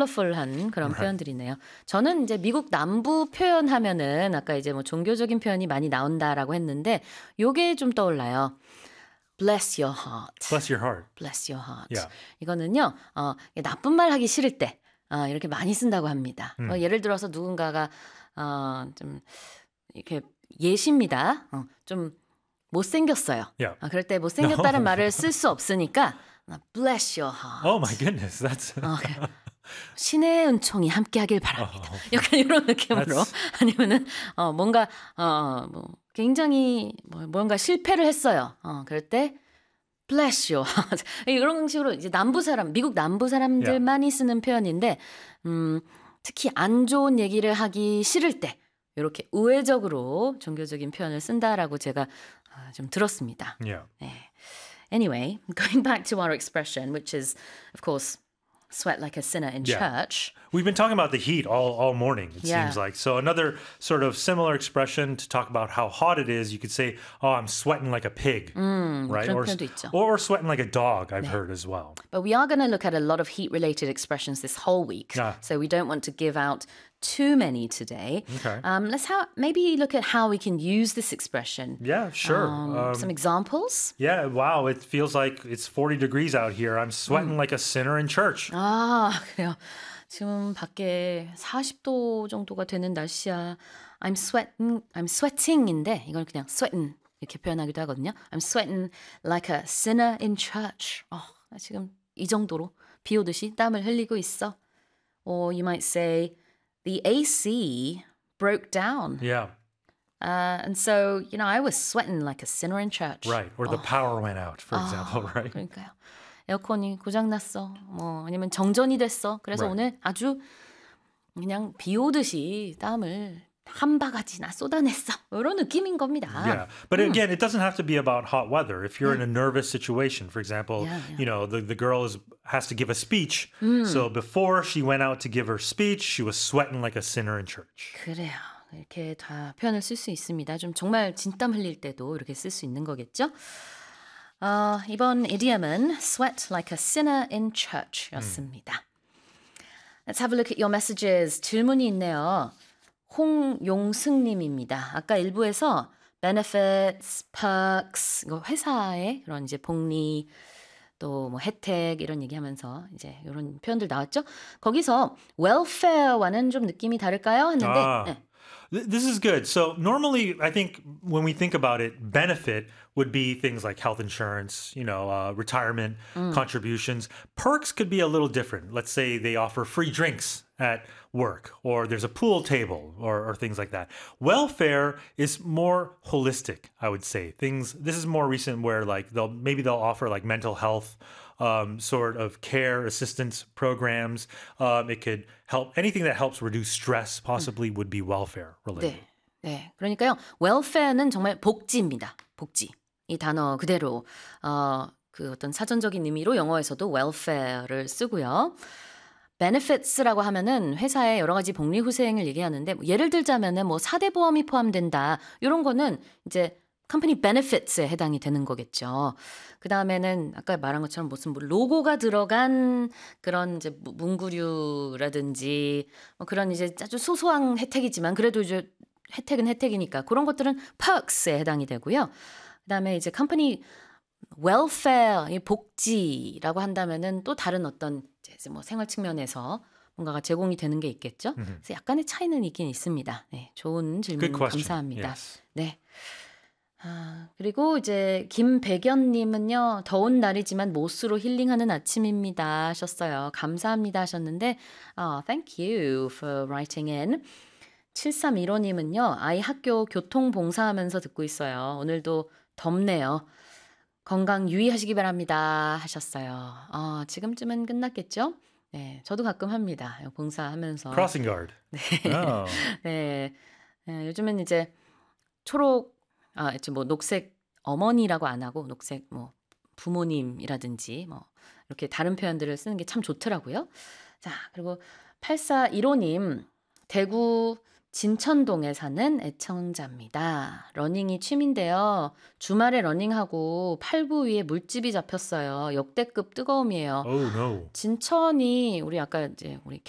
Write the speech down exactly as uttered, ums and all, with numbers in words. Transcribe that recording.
컬러풀한 그런 표현들이네요. 저는 이제 미국 남부 표현하면은 아까 이제 뭐 종교적인 표현이 많이 나온다라고 했는데 요게 좀 떠올라요. Bless your heart. Bless your heart. Bless your heart. Yeah. 이거는요. 어, 나쁜 말 하기 싫을 때 어, 이렇게 많이 쓴다고 합니다. 음. 어, 예를 들어서 누군가가 어, 좀 이렇게 예시입니다. 어, 좀 못생겼어요. Yeah. 어, 그럴 때 못생겼다는 No. 말을 쓸 수 없으니까 Bless your heart. Oh my goodness, that's 어, 그래. 신의 은총이 함께하길 바랍니다. Oh. 약간 이런 느낌으로 That's- 아니면은 어, 뭔가 어, 뭐 굉장히 뭐, 뭔가 실패를 했어요. 어, 그럴 때 bless you. 이런 식으로 이제 남부 사람, 미국 남부 사람들만이 쓰는 표현인데 음, 특히 안 좋은 얘기를 하기 싫을 때 이렇게 우회적으로 종교적인 표현을 쓴다라고 제가 어, 좀 들었습니다. yeah. 네. Anyway, going back to our expression, which is, of course, sweat like a sinner in Yeah. church. We've been talking about the heat all, all morning, it Yeah. seems like. So another sort of similar expression to talk about how hot it is, you could say, oh, I'm sweating like a pig, right? 그런 Or, 표현도 있죠. or sweating like a dog, I've heard as well. But we are going to look at a lot of heat-related expressions this whole week. Yeah. So we don't want to give out too many today. Okay. Um, let's ha- maybe look at how we can use this expression. Yeah, sure. Um, Um, some examples? yeah, wow, it feels like it's forty degrees out here. I'm sweating like a sinner in church. 아, 그래요. 지금 밖에 사십 도 정도가 되는 날씨야. I'm sweating, I'm sweating인데 이걸 그냥 sweating 이렇게 표현하기도 하거든요. I'm sweating like a sinner in church. 어, 나 지금 이 정도로 비 오듯이 땀을 흘리고 있어. Or you might say the A C broke down. Yeah, Uh, and so, you know, I was sweating like a sinner in church. right. Or the power went out, for example, right? 그러니까요. 에어컨이 고장났어. 뭐 아니면 정전이 됐어. 그래서 Right. 오늘 아주 그냥 비 오듯이 땀을 한 바가지나 쏟아냈어. 이런 느낌인 겁니다. Yeah, but again, it doesn't have to be about hot weather. If you're in a nervous situation, for example, Yeah, yeah. you know, the, the girl is has to give a speech. So before she went out to give her speech, she was sweating like a sinner in church. 그래요. 이렇게 다 표현을 쓸 수 있습니다. 좀 정말 진땀 흘릴 때도 이렇게 쓸 수 있는 거겠죠? 어, 이번 idiom은 sweat like a sinner in church였습니다. Let's have a look at your messages. 질문이 있네요. 홍용승님입니다. 아까 일부에서 benefits, perks, 이거 회사의 그런 이제 복리 또 뭐 혜택 이런 얘기하면서 이제 이런 표현들 나왔죠. 거기서 welfare와는 좀 느낌이 다를까요? 했는데 Ah. 네. Th- This is good. So normally, I think when we think about it, benefit would be things like health insurance, you know, uh, retirement contributions. Perks could be a little different. Let's say they offer free drinks at work, or there's a pool table, or, or things like that. Welfare is more holistic, I would say. Things. This is more recent, where like they'll maybe they'll offer like mental health. Um, sort of care assistance programs. Um, it could help anything that helps reduce stress. Possibly would be welfare related. 네. 네. 그러니까요. welfare는 정말 복지입니다. 복지. 이 단어 그대로 어, 그 어떤 사전적인 의미로 영어에서도 welfare를 쓰고요. benefits라고 하면은 회사의 여러 가지 복리 후생을 얘기하는데 뭐 예를 들자면은 뭐 사 대 보험이 포함된다. 이런 거는 이제 컴퍼니 benefits에 해당이 되는 거겠죠. 그 다음에는 아까 말한 것처럼 무슨 뭐 로고가 들어간 그런 이제 문구류라든지 뭐 그런 이제 아주 소소한 혜택이지만 그래도 이제 혜택은 혜택이니까 그런 것들은 perks에 해당이 되고요. 그 다음에 이제 컴퍼니 welfare, 이 복지라고 한다면은 또 다른 어떤 이제 뭐 생활 측면에서 뭔가가 제공이 되는 게 있겠죠. 그래서 약간의 차이는 있긴 있습니다. 네, 좋은 질문 Good question. 감사합니다. Yes. 네. 아, 그리고 이제 김백연님은요. 더운 날이지만 못으로 힐링하는 아침입니다 하셨어요. 감사합니다 하셨는데 어, thank you for writing in. 칠삼일오님은요. 아이 학교 교통봉사하면서 듣고 있어요. 오늘도 덥네요. 건강 유의하시기 바랍니다 하셨어요. 어, 지금쯤은 끝났겠죠? 네, 저도 가끔 합니다. 봉사하면서. Crossing guard. 네. Oh. 네. 네, 요즘은 이제 초록, 아, 이제 뭐 녹색 어머니라고 안 하고 녹색 뭐 부모님이라든지 뭐 이렇게 다른 표현들을 쓰는 게 참 좋더라고요. 자, 그리고 팔사일오님 대구 진천동에 사는 애청자입니다. 러닝이 취미인데요. 주말에 러닝하고 팔부 위에 물집이 잡혔어요. 역대급 뜨거움이에요. Oh no. 진천이 우리 아까 이제 우리